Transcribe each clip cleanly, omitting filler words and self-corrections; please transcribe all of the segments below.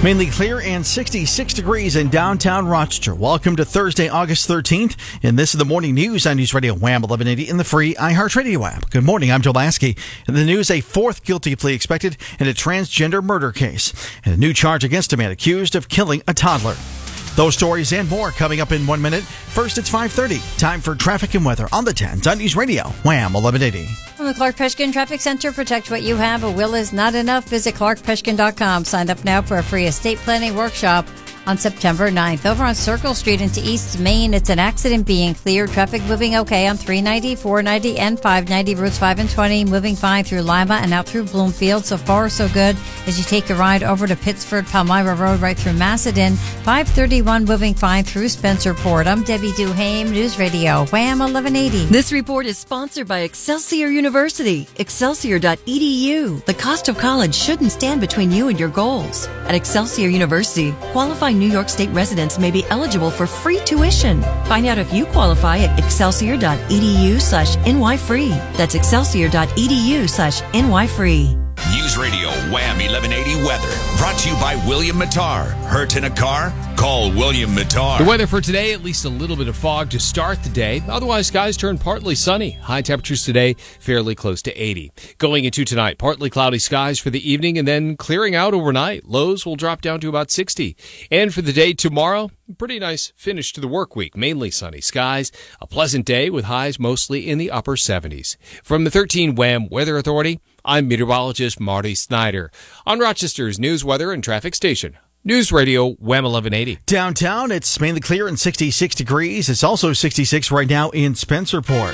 Mainly clear and 66 degrees in downtown Rochester. Welcome to Thursday, August 13th. And this is the morning news on News Radio Wham 1180 in the free iHeartRadio app. Good morning, I'm Joe Lasky. In the news, a fourth guilty plea expected in a transgender murder case. And a new charge against a man accused of killing a toddler. Those stories and more coming up in 1 minute. First, it's 5:30. Time for traffic and weather on the 10s on News Radio Wham 1180. From the Clark Peshkin Traffic Center, protect what you have. A will is not enough. Visit clarkpeshkin.com. Sign up now for a free estate planning workshop on September 9th. Over on Circle Street into East Main, it's an accident being cleared. Traffic moving okay on 390, 490, and 590. Routes 5 and 20 moving fine through Lima and out through Bloomfield. So far, so good as you take a ride over to Pittsford, Palmyra Road, right through Macedon. 531 moving fine through Spencerport. I'm Debbie Duhame, News Radio Wham 1180. This report is sponsored by Excelsior University. Excelsior.edu. The cost of college shouldn't stand between you and your goals. At Excelsior University, qualifying New York State residents may be eligible for free tuition. Find out if you qualify at excelsior.edu/NYFree. That's excelsior.edu/NYFree. News Radio Wham 1180 weather. Brought to you by William Mattar. Hurt in a car? Call William Mattar. The weather for today, at least a little bit of fog to start the day. Otherwise, skies turn partly sunny. High temperatures today, fairly close to 80. Going into tonight, partly cloudy skies for the evening and then clearing out overnight. Lows will drop down to about 60. And for the day tomorrow, pretty nice finish to the work week. Mainly sunny skies. A pleasant day with highs mostly in the upper 70s. From the 13 Wham Weather Authority, I'm meteorologist Marty Snyder on Rochester's news, weather, and traffic station. News Radio Wham 1180. Downtown, it's mainly clear and 66 degrees. It's also 66 right now in Spencerport.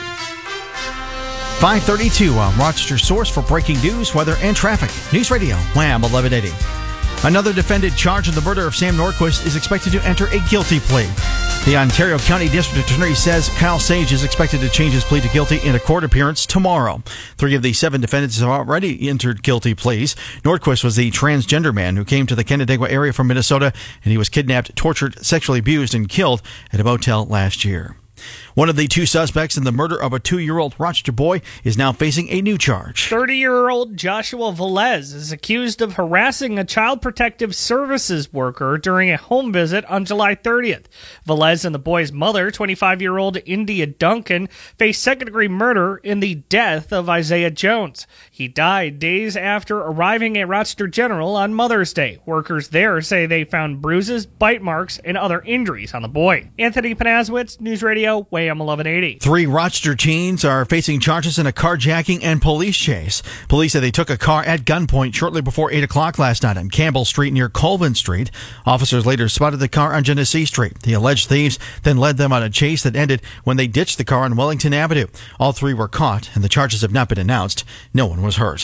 532 on Rochester's source for breaking news, weather, and traffic. News Radio Wham 1180. Another defendant charged in the murder of Sam Nordquist is expected to enter a guilty plea. The Ontario County District Attorney says Kyle Sage is expected to change his plea to guilty in a court appearance tomorrow. 3 of the 7 defendants have already entered guilty pleas. Nordquist was the transgender man who came to the Canandaigua area from Minnesota, and he was kidnapped, tortured, sexually abused, and killed at a motel last year. One of the 2 suspects in the murder of a 2-year-old Rochester boy is now facing a new charge. 30-year-old Joshua Velez is accused of harassing a Child Protective Services worker during a home visit on July 30th. Velez and the boy's mother, 25-year-old India Duncan, face second-degree murder in the death of Isaiah Jones. He died days after arriving at Rochester General on Mother's Day. Workers there say they found bruises, bite marks, and other injuries on the boy. Anthony Panazwitz, News Radio Wham 1180. 3 Rochester teens are facing charges in a carjacking and police chase. Police say they took a car at gunpoint shortly before 8 o'clock last night on Campbell Street near Colvin Street. Officers later spotted the car on Genesee Street. The alleged thieves then led them on a chase that ended when they ditched the car on Wellington Avenue. All 3 were caught, and the charges have not been announced. No one was hurt.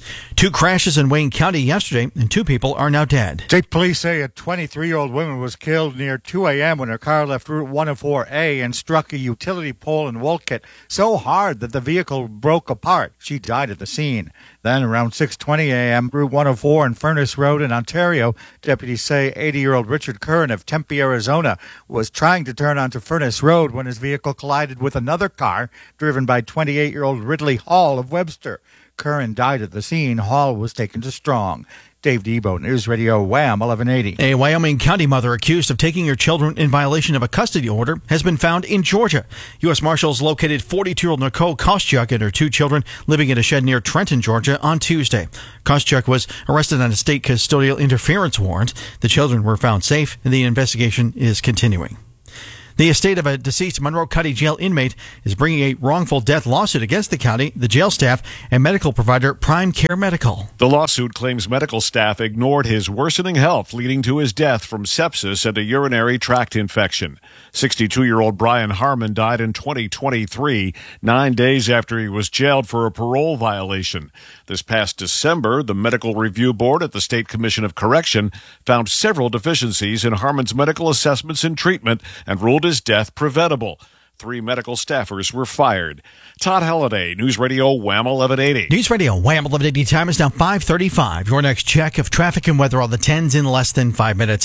2 crashes in Wayne County yesterday, and 2 people are now dead. State police say a 23-year-old woman was killed near 2 a.m. when her car left Route 104A and struck a utility pole in Wolcott so hard that the vehicle broke apart. She died at the scene. Then, around 6:20 a.m., Route 104 and Furnace Road in Ontario, deputies say 80-year-old Richard Curran of Tempe, Arizona, was trying to turn onto Furnace Road when his vehicle collided with another car driven by 28-year-old Ridley Hall of Webster. Curran died at the scene. Hall was taken to Strong. Dave Debo, News Radio Wham 1180. A Wyoming County mother accused of taking her children in violation of a custody order has been found in Georgia. U.S. Marshals located 42-year-old Nicole Koschuk and her 2 children living in a shed near Trenton, Georgia on Tuesday. Koschuk was arrested on a state custodial interference warrant. The children were found safe, and the investigation is continuing. The estate of a deceased Monroe County Jail inmate is bringing a wrongful death lawsuit against the county, the jail staff, and medical provider Prime Care Medical. The lawsuit claims medical staff ignored his worsening health, leading to his death from sepsis and a urinary tract infection. 62-year-old Brian Harmon died in 2023, 9 days after he was jailed for a parole violation. This past December, the Medical Review Board at the State Commission of Correction found several deficiencies in Harmon's medical assessments and treatment and ruled his death preventable. 3 medical staffers were fired. Todd Halliday, News Radio Wham 1180. News Radio Wham 1180. Time is now 5:35. Your next check of traffic and weather on the 10s in less than 5 minutes.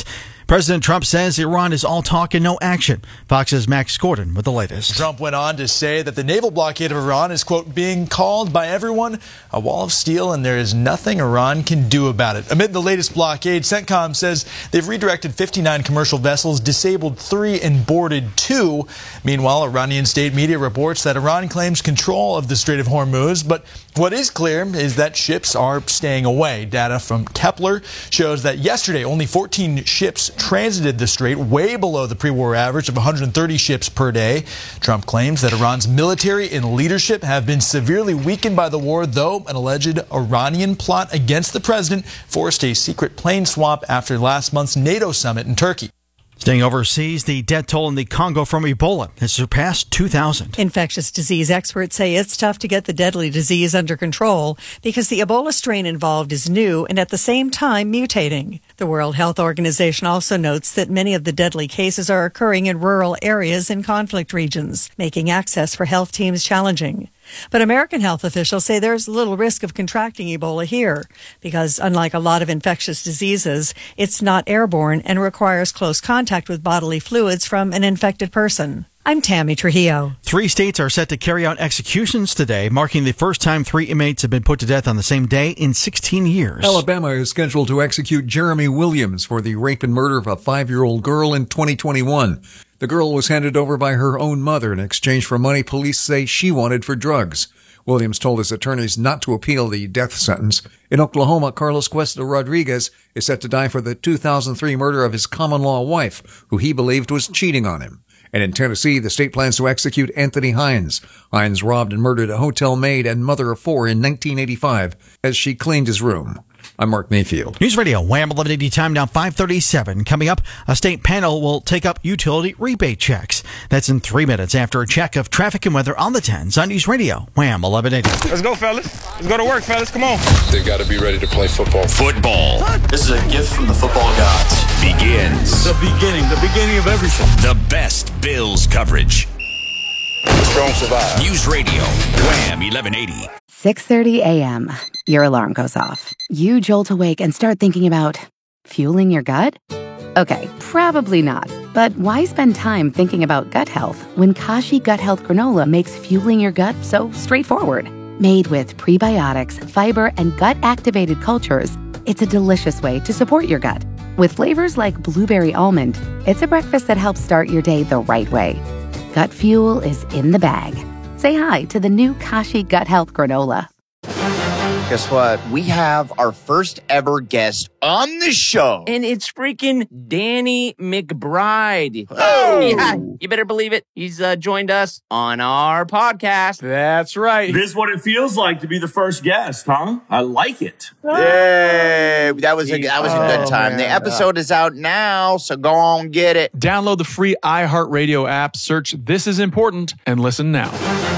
President Trump says Iran is all talk and no action. Fox's Max Gordon with the latest. Trump went on to say that the naval blockade of Iran is, quote, being called by everyone a wall of steel, and there is nothing Iran can do about it. Amid the latest blockade, CENTCOM says they've redirected 59 commercial vessels, disabled 3 and boarded 2. Meanwhile, Iranian state media reports that Iran claims control of the Strait of Hormuz, but what is clear is that ships are staying away. Data from Kepler shows that yesterday only 14 ships transited the strait, way below the pre-war average of 130 ships per day. Trump claims that Iran's military and leadership have been severely weakened by the war, though an alleged Iranian plot against the president forced a secret plane swap after last month's NATO summit in Turkey. Staying overseas, the death toll in the Congo from Ebola has surpassed 2,000. Infectious disease experts say it's tough to get the deadly disease under control because the Ebola strain involved is new and at the same time mutating. The World Health Organization also notes that many of the deadly cases are occurring in rural areas in conflict regions, making access for health teams challenging. But American health officials say there's little risk of contracting Ebola here because, unlike a lot of infectious diseases, it's not airborne and requires close contact with bodily fluids from an infected person. I'm Tammy Trujillo. 3 states are set to carry out executions today, marking the first time 3 inmates have been put to death on the same day in 16 years. Alabama is scheduled to execute Jeremy Williams for the rape and murder of a 5-year-old girl in 2021. The girl was handed over by her own mother in exchange for money police say she wanted for drugs. Williams told his attorneys not to appeal the death sentence. In Oklahoma, Carlos Cuesta Rodriguez is set to die for the 2003 murder of his common-law wife, who he believed was cheating on him. And in Tennessee, the state plans to execute Anthony Hines. Hines robbed and murdered a hotel maid and mother of 4 in 1985 as she cleaned his room. I'm Mark Mayfield. News Radio, Wham 1180, time now 5:37. Coming up, a state panel will take up utility rebate checks. That's in 3 minutes after a check of traffic and weather on the 10s on News Radio, Wham 1180. Let's go, fellas. Let's go to work, fellas. Come on. They've got to be ready to play football. Football. This is a gift from the football gods. Begins. The beginning of everything. The best Bills coverage. Strong survive. News Radio, Wham 1180. 6:30 a.m. Your alarm goes off. You jolt awake and start thinking about fueling your gut? Okay, probably not. But why spend time thinking about gut health when Kashi Gut Health Granola makes fueling your gut so straightforward? Made with prebiotics, fiber, and gut-activated cultures, it's a delicious way to support your gut. With flavors like blueberry almond, it's a breakfast that helps start your day the right way. Gut fuel is in the bag. Say hi to the new Kashi Gut Health Granola. Guess what? We have our first ever guest on the show. And it's freaking Danny McBride. Oh! Yeah, you better believe it. He's joined us on our podcast. That's right. This is what it feels like to be the first guest, huh? I like it. Yay! That was a good time. Man. The episode is out now, so go on and get it. Download the free iHeartRadio app, search This Is Important, and listen now.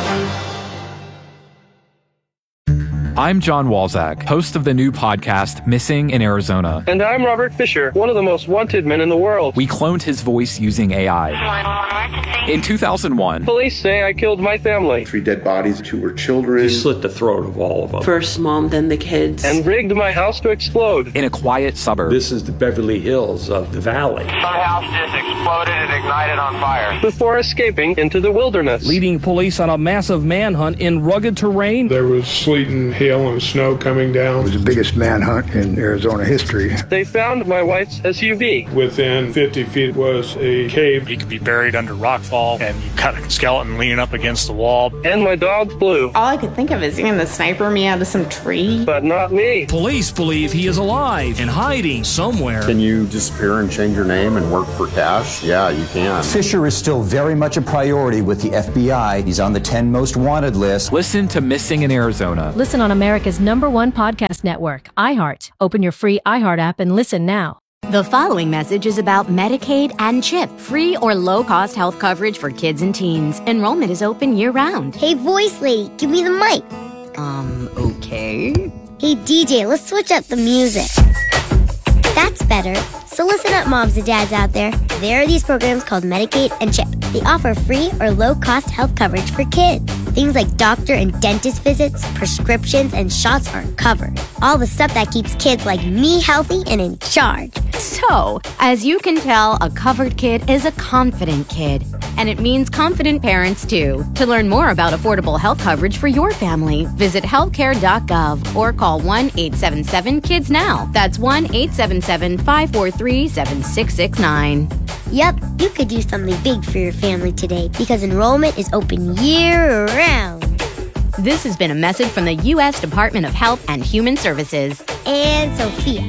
I'm John Walzak, host of the new podcast, Missing in Arizona. And I'm Robert Fisher, one of the most wanted men in the world. We cloned his voice using AI. In 2001, police say I killed my family. 3 dead bodies, 2 were children. He slit the throat of all of them. First mom, then the kids. And rigged my house to explode. In a quiet suburb. This is the Beverly Hills of the valley. My house just exploded and ignited on fire. Before escaping into the wilderness. Leading police on a massive manhunt in rugged terrain. There was sleet and hail and snow coming down. It was the biggest manhunt in Arizona history. They found my wife's SUV. Within 50 feet was a cave. He could be buried under rockfall, and you cut a skeleton leaning up against the wall. And my dog flew. All I could think of is even the sniper me out of some tree. But not me. Police believe he is alive and hiding somewhere. Can you disappear and change your name and work for cash? Yeah, you can. Fisher is still very much a priority with the FBI. He's on the 10 most wanted list. Listen to Missing in Arizona. Listen on America's #1 podcast network, iHeart. Open your free iHeart app and listen now. The following message is about Medicaid and CHIP, free or low-cost health coverage for kids and teens. Enrollment is open year-round. Hey, voice lady, give me the mic. Okay. Hey, DJ, let's switch up the music. That's better. So listen up, moms and dads out there. There are these programs called Medicaid and CHIP. They offer free or low-cost health coverage for kids. Things like doctor and dentist visits, prescriptions, and shots are covered. All the stuff that keeps kids like me healthy and in charge. So, as you can tell, a covered kid is a confident kid. And it means confident parents, too. To learn more about affordable health coverage for your family, visit healthcare.gov or call 1-877-KIDS-NOW. That's 1-877-543-7669. Yep, you could do something big for your family today because enrollment is open year-round. This has been a message from the U.S. Department of Health and Human Services. And Sophia.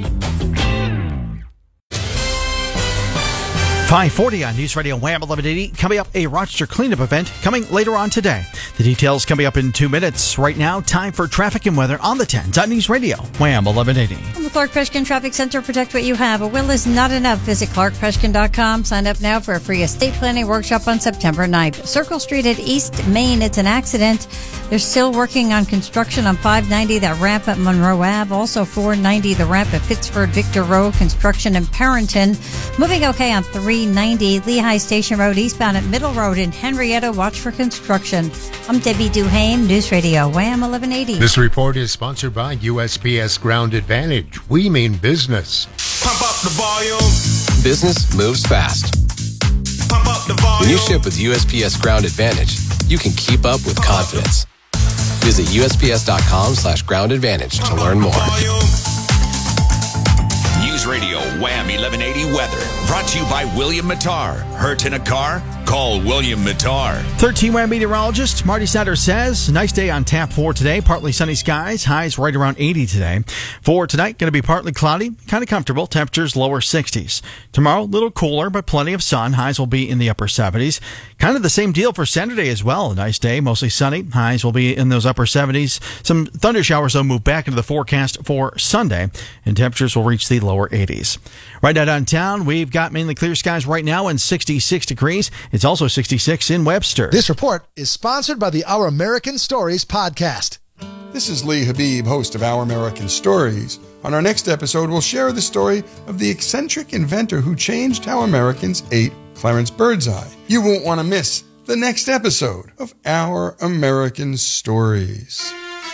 540 on News Radio Wham 1180. Coming up, a Rochester cleanup event coming later on today. The details coming up in 2 minutes. Right now, time for traffic and weather on the 10s on News Radio Wham 1180. From the Clark Preskin Traffic Center, protect what you have. A will is not enough. Visit clarkpreskin.com. Sign up now for a free estate planning workshop on September 9th. Circle Street at East Main. It's an accident. They're still working on construction on 590, that ramp at Monroe Ave. Also 490, the ramp at Pittsford Victor Road. Construction in Parrington. Moving okay on 390, Lehigh Station Road eastbound at Middle Road in Henrietta. Watch for construction. I'm Debbie Duhane, News Radio Wham 1180. This report is sponsored by USPS Ground Advantage. We mean business. Pump up the volume. Business moves fast. Pump up the volume. When you ship with USPS Ground Advantage, you can keep up with confidence. Visit USPS.com/Ground Advantage to learn more. News Radio Wham 1180 weather. Brought to you by William Mattar. Hurt in a car? Call William Mattar. 13 Wham meteorologist Marty Sanders says, nice day on tap for today. Partly sunny skies. Highs right around 80 today. For tonight, going to be partly cloudy. Kind of comfortable. Temperatures lower 60s. Tomorrow, a little cooler, but plenty of sun. Highs will be in the upper 70s. Kind of the same deal for Saturday as well. A nice day, mostly sunny. Highs will be in those upper 70s. Some thunder showers, though, move back into the forecast for Sunday, and temperatures will reach the lower 80s. Right now downtown, we've got mainly clear skies right now and 66 degrees. It's also 66 in Webster. This report is sponsored by the Our American Stories podcast. This is Lee Habib, host of Our American Stories. On our next episode, we'll share the story of the eccentric inventor who changed how Americans ate, Clarence Birdseye. You won't want to miss the next episode of Our American Stories.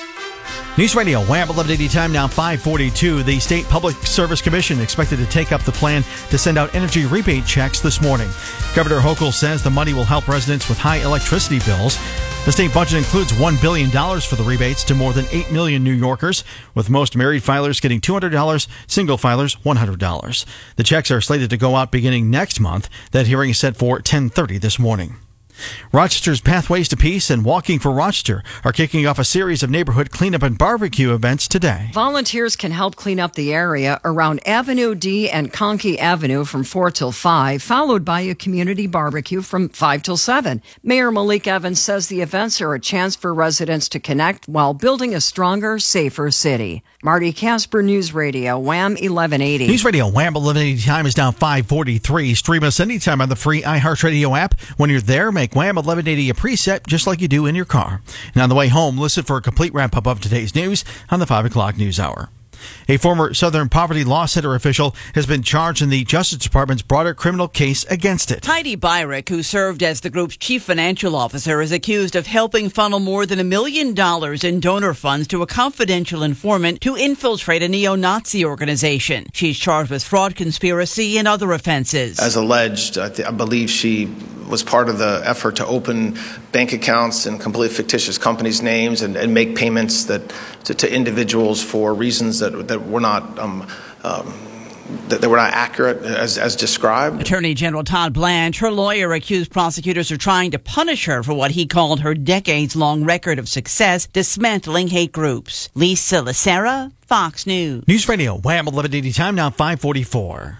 News Radio Wham 1180 time now 5:42. The State Public Service Commission expected to take up the plan to send out energy rebate checks this morning. Governor Hochul says the money will help residents with high electricity bills. The state budget includes $1 billion for the rebates to more than 8 million New Yorkers, with most married filers getting $200, single filers $100. The checks are slated to go out beginning next month. That hearing is set for 10:30 this morning. Rochester's Pathways to Peace and Walking for Rochester are kicking off a series of neighborhood cleanup and barbecue events today. Volunteers can help clean up the area around Avenue D and Conkey Avenue from 4 till 5, followed by a community barbecue from 5 till 7. Mayor Malik Evans says the events are a chance for residents to connect while building a stronger, safer city. Marty Casper, News Radio, Wham 1180. News Radio Wham 1180 time is now 5:43. Stream us anytime on the free iHeartRadio app. When you're there, make Wham 1180 a preset just like you do in your car. And on the way home, listen for a complete wrap-up of today's news on the 5 o'clock news hour. A former Southern Poverty Law Center official has been charged in the Justice Department's broader criminal case against it. Heidi Byrick, who served as the group's chief financial officer, is accused of helping funnel more than $1 million in donor funds to a confidential informant to infiltrate a neo-Nazi organization. She's charged with fraud, conspiracy, and other offenses. As alleged, I believe she was part of the effort to open bank accounts in completely fictitious companies' names and make payments that to individuals for reasons that were not that were not accurate as described. Attorney General Todd Blanche, her lawyer, accused prosecutors of trying to punish her for what he called her decades-long record of success dismantling hate groups. Lisa Lacera, Fox News. News Radio Wham 1180 time now 5:44.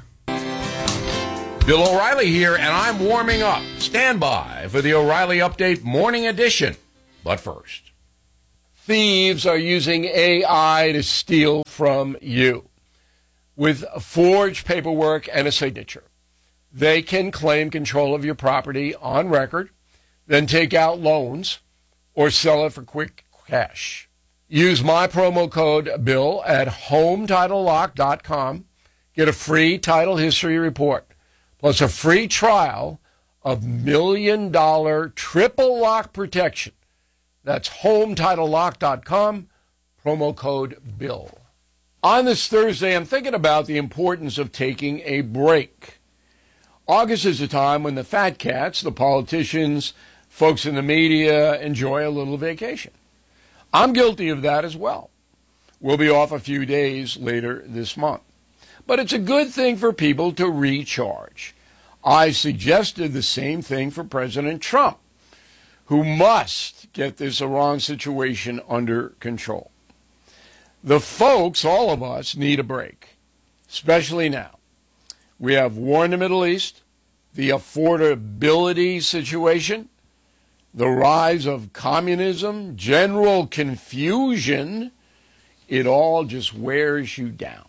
Bill O'Reilly here, and I'm warming up. Stand by for the O'Reilly Update Morning Edition. But first, thieves are using AI to steal from you. With forged paperwork and a signature, they can claim control of your property on record, then take out loans or sell it for quick cash. Use my promo code BILL at HomeTitleLock.com. Get a free title history report, plus a free trial of $1 million triple lock protection. That's HomeTitleLock.com, promo code BILL. On this Thursday, I'm thinking about the importance of taking a break. August is a time when the fat cats, the politicians, folks in the media, enjoy a little vacation. I'm guilty of that as well. We'll be off a few days later this month. But it's a good thing for people to recharge. I suggested the same thing for President Trump, who must get this Iran situation under control. The folks, all of us, need a break, especially now. We have war in the Middle East, the affordability situation, the rise of communism, general confusion. It all just wears you down.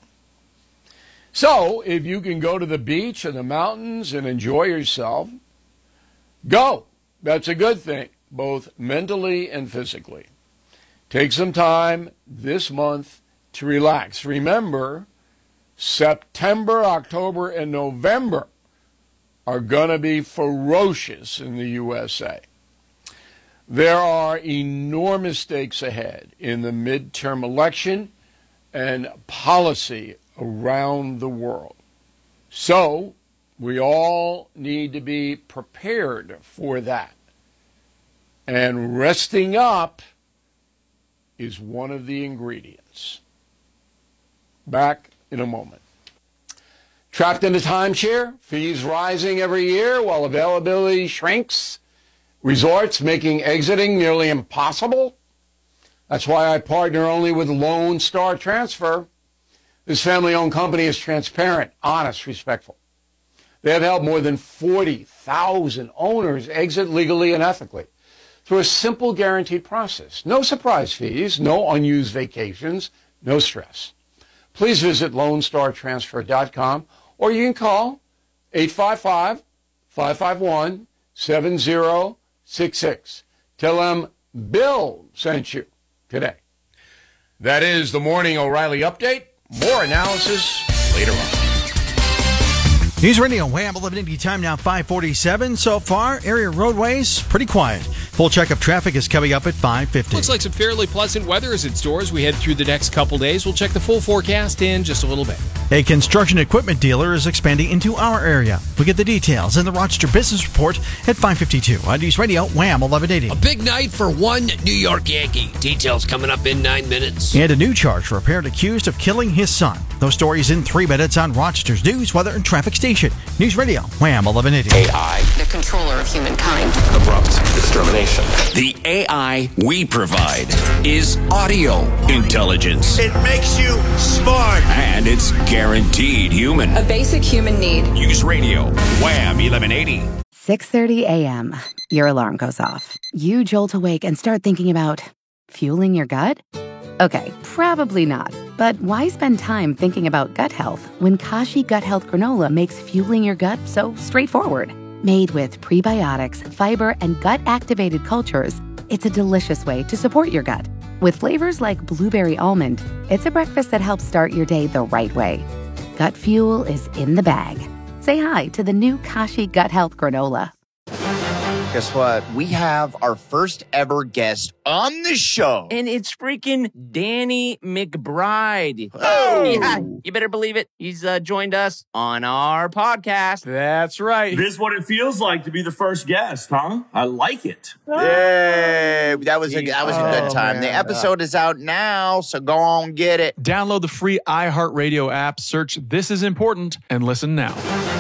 So, if you can go to the beach and the mountains and enjoy yourself, go. That's a good thing, both mentally and physically. Take some time this month to relax. Remember, September, October, and November are going to be ferocious in the USA. There are enormous stakes ahead in the midterm election and policy around the world. So, we all need to be prepared for that. And resting up is one of the ingredients. Back in a moment. Trapped in a timeshare, fees rising every year while availability shrinks, resorts making exiting nearly impossible. That's why I partner only with Lone Star Transfer. This family-owned company is transparent, honest, respectful. They have helped more than 40,000 owners exit legally and ethically through a simple guaranteed process. No surprise fees, no unused vacations, no stress. Please visit LoneStarTransfer.com or you can call 855-551-7066. Tell them Bill sent you today. That is the Morning O'Reilly Update. More analysis later on. News Radio, Wham, 1180 time now, 547. So far, area roadways, pretty quiet. Full check of traffic is coming up at 5:50. Looks like some fairly pleasant weather is in store as we head through the next couple days. We'll check the full forecast in just a little bit. A construction equipment dealer is expanding into our area. We get the details in the Rochester Business Report at 5:52. On News Radio, Wham, 1180. A big night for one New York Yankee. Details coming up in 9 minutes. And a new charge for a parent accused of killing his son. Those stories in 3 minutes on Rochester's news, weather, and traffic station. News Radio, Wham, 1180. AI. The controller of humankind. Abrupt extermination. The AI we provide is audio intelligence. It makes you smart. And it's guaranteed human. A basic human need. News Radio, Wham, 1180. 6:30 a.m. Your alarm goes off. You jolt awake and start thinking about fueling your gut? Okay, probably not. But why spend time thinking about gut health when Kashi Gut Health Granola makes fueling your gut so straightforward? Made with prebiotics, fiber, and gut-activated cultures, it's a delicious way to support your gut. With flavors like blueberry almond, it's a breakfast that helps start your day the right way. Gut fuel is in the bag. Say hi to the new Kashi Gut Health Granola. Guess what? We have our first ever guest on the show. And it's freaking Danny McBride. Oh! Yeah, you better believe it. He's joined us on our podcast. That's right. This is what it feels like to be the first guest, huh? I like it. Yay! That was a good time. Man. The episode is out now, so go on get it. Download the free iHeartRadio app, search This Is Important, and listen now.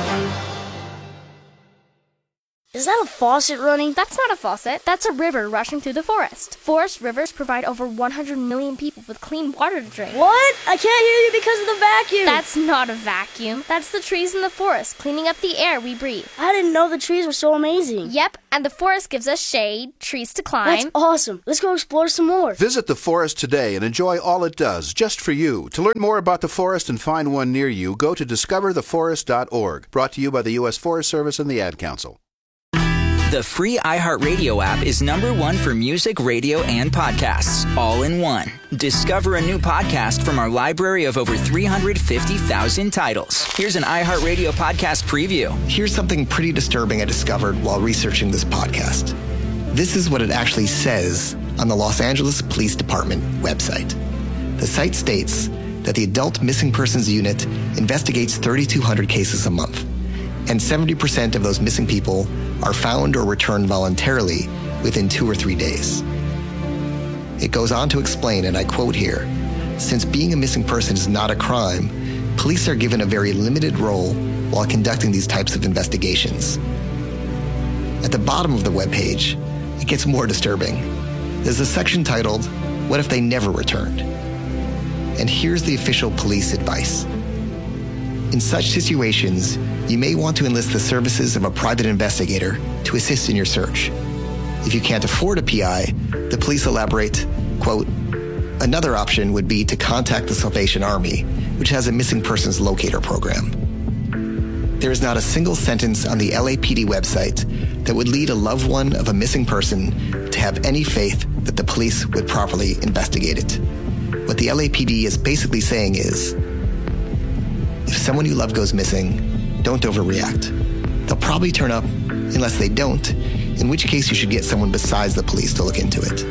Is that a faucet running? That's not a faucet. That's a river rushing through the forest. Forest rivers provide over 100 million people with clean water to drink. What? I can't hear you because of the vacuum. That's not a vacuum. That's the trees in the forest cleaning up the air we breathe. I didn't know the trees were so amazing. Yep, and the forest gives us shade, trees to climb. That's awesome. Let's go explore some more. Visit the forest today and enjoy all it does, just for you. To learn more about the forest and find one near you, go to discovertheforest.org. Brought to you by the U.S. Forest Service and the Ad Council. The free iHeartRadio app is #1 for music, radio, and podcasts, all in one. Discover a new podcast from our library of over 350,000 titles. Here's an iHeartRadio podcast preview. Here's something pretty disturbing I discovered while researching this podcast. This is what it actually says on the Los Angeles Police Department website. The site states that the Adult Missing Persons Unit investigates 3,200 cases a month, and 70% of those missing people are found or returned voluntarily within 2 or 3 days. It goes on to explain, and I quote here, "Since being a missing person is not a crime, police are given a very limited role while conducting these types of investigations." At the bottom of the webpage, it gets more disturbing. There's a section titled, "What if they never returned?" And here's the official police advice. In such situations, you may want to enlist the services of a private investigator to assist in your search. If you can't afford a PI, the police elaborate, quote, "Another option would be to contact the Salvation Army, which has a missing persons locator program." There is not a single sentence on the LAPD website that would lead a loved one of a missing person to have any faith that the police would properly investigate it. What the LAPD is basically saying is, if someone you love goes missing, don't overreact. They'll probably turn up unless they don't, in which case you should get someone besides the police to look into it.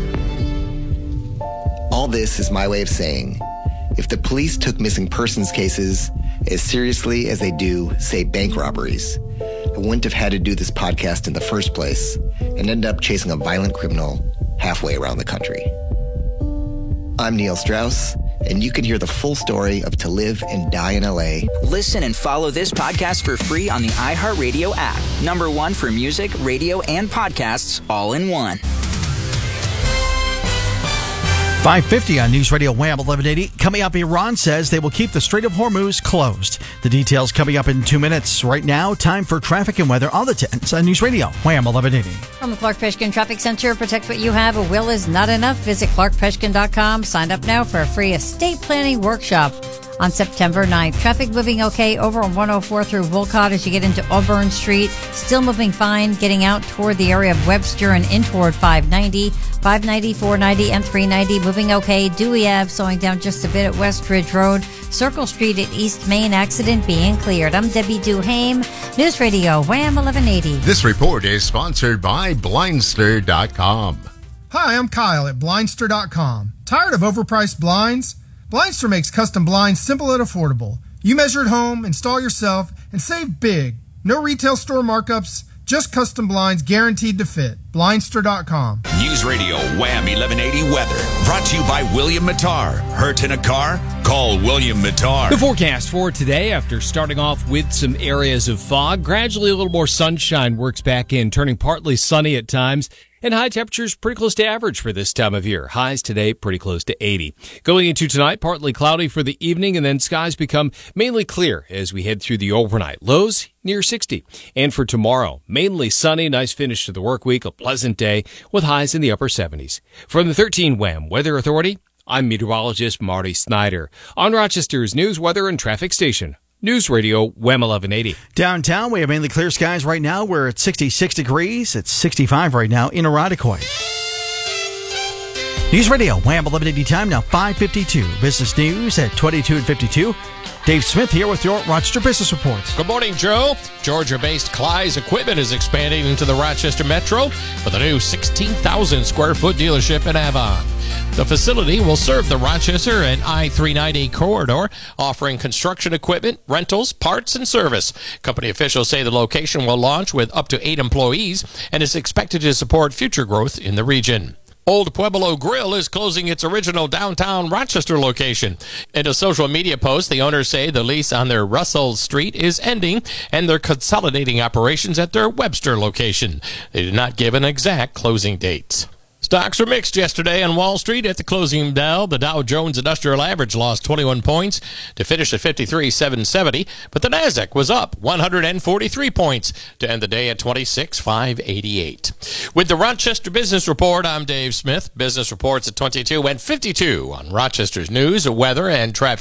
All this is my way of saying, if the police took missing persons cases as seriously as they do, say, bank robberies, I wouldn't have had to do this podcast in the first place and end up chasing a violent criminal halfway around the country. I'm Neil Strauss, and you can hear the full story of To Live and Die in LA. Listen and follow this podcast for free on the iHeartRadio app. #1 for music, radio, and podcasts all in one. 5:50 on News Radio Wham 1180. Coming up, Iran says they will keep the Strait of Hormuz closed. The details coming up in 2 minutes. Right now, time for traffic and weather on the 10s on News Radio Wham 1180. From the Clark Peshkin Traffic Center, protect what you have. A will is not enough. Visit clarkpeshkin.com. Sign up now for a free estate planning workshop on September 9th. Traffic moving okay over on 104 through Wolcott as you get into Auburn Street. Still moving fine, getting out toward the area of Webster and in toward 590. 590, 490, and 390 moving okay. Dewey Ave slowing down just a bit at West Ridge Road. Circle Street at East Main accident being cleared. I'm Debbie Duhame, News Radio Wham 1180. This report is sponsored by Blindster.com. Hi, I'm Kyle at Blindster.com. Tired of overpriced blinds? Blindster makes custom blinds simple and affordable. You measure at home, install yourself, and save big. No retail store markups, just custom blinds guaranteed to fit. Blindster.com. News Radio Wham 1180 weather. Brought to you by William Mattar. Hurt in a car? Call William Mattar. The forecast for today, after starting off with some areas of fog, gradually a little more sunshine works back in, turning partly sunny at times. And high temperatures pretty close to average for this time of year. Highs today pretty close to 80. Going into tonight, partly cloudy for the evening, and then skies become mainly clear as we head through the overnight. Lows near 60. And for tomorrow, mainly sunny, nice finish to the work week, a pleasant day with highs in the upper 70s. From the 13 Wham Weather Authority, I'm meteorologist Marty Snyder on Rochester's news, weather, and traffic station. News Radio Wham 1180. Downtown, we have mainly clear skies right now. We're at 66 degrees. It's 65 right now in Irondequoit. News Radio Wham 1180 time now 5:52. Business news at 22 and 52. Dave Smith here with your Rochester Business Report. Good morning, Joe. Georgia-based Cly's Equipment is expanding into the Rochester Metro with a new 16,000 square foot dealership in Avon. The facility will serve the Rochester and I-390 corridor, offering construction equipment, rentals, parts, and service. Company officials say the location will launch with up to 8 employees and is expected to support future growth in the region. Old Pueblo Grill is closing its original downtown Rochester location. In a social media post, the owners say the lease on their Russell Street is ending and they're consolidating operations at their Webster location. They did not give an exact closing date. Stocks were mixed yesterday on Wall Street at the closing bell. The Dow Jones Industrial Average lost 21 points to finish at 53,770, but the Nasdaq was up 143 points to end the day at 26,588. With the Rochester Business Report, I'm Dave Smith. Business reports at 22 and 52 on Rochester's news, weather, and traffic.